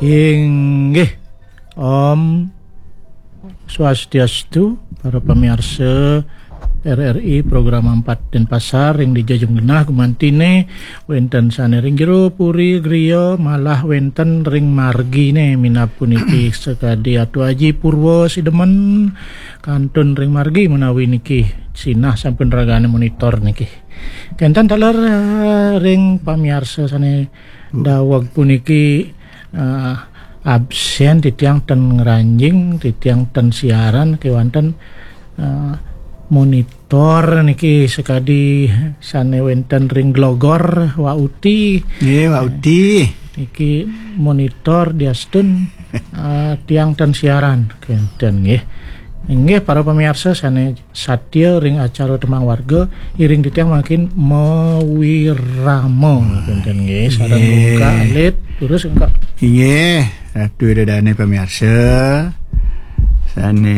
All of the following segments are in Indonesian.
Inggih, Om Swastiastu, para pemirsa RRI program 4 Denpasar ring dijajum genah kumantine wenten sane ring jero puri griya malah wenten ring margi ne minapuniki sekadi atu aji purwo sidemen kantun ring margi menawi niki sinah sampun ragane monitor niki kenten taler ring pamirsa sane dawag puniki absen titiang ten ngranjing titiang ten siaran kewanten monitor niki sekadi sane wenten ring glogor wauti wauti niki monitor diastun tiang ten siaran kenten nggih para pemirsa sane satya ring acara Temang Warga iring titiang makin mawiramo kenten nggih sareng buka alit terus engko nggih ratu dedane pemirsa sane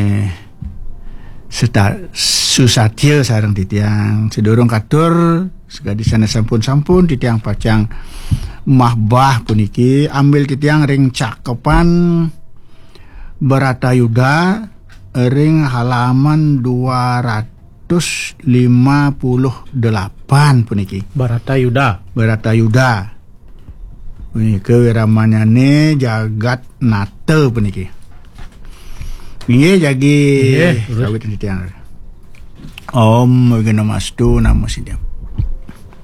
susatya sareng titiang sedurung katur sekadi sana sampun titiang pacang mahbah puniki ambil titiang ring cakepan Baratayuda ring halaman 258 puniki Baratayuda puniki wiramanyane Jagat Nata puniki nggih jagi sawit titiang Om Wigana Mastu Namo Siddham.